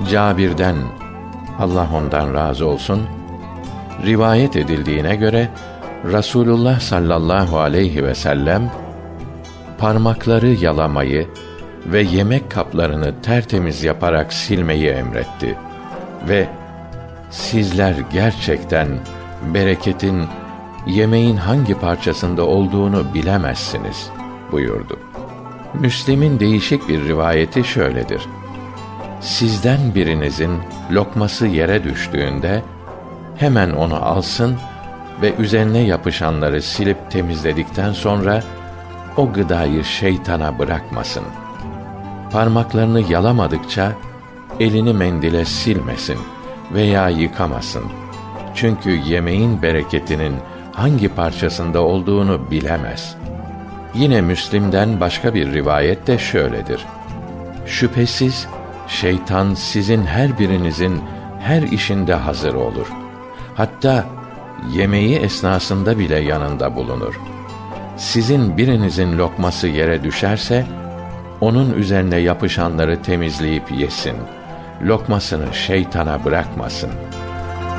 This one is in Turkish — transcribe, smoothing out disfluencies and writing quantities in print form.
Cabir'den, Allah ondan razı olsun, rivayet edildiğine göre Rasulullah sallallahu aleyhi ve sellem parmakları yalamayı ve yemek kaplarını tertemiz yaparak silmeyi emretti ve sizler gerçekten bereketin yemeğin hangi parçasında olduğunu bilemezsiniz buyurdu. Müslim'in değişik bir rivayeti şöyledir: sizden birinizin lokması yere düştüğünde hemen onu alsın ve üzerine yapışanları silip temizledikten sonra o gıdayı şeytana bırakmasın. Parmaklarını yalamadıkça elini mendile silmesin veya yıkamasın. Çünkü yemeğin bereketinin hangi parçasında olduğunu bilemez. Yine Müslim'den başka bir rivayet de şöyledir: şüphesiz şeytan sizin her birinizin her işinde hazır olur. Hatta yemeği esnasında bile yanında bulunur. Sizin birinizin lokması yere düşerse, onun üzerine yapışanları temizleyip yesin. Lokmasını şeytana bırakmasın.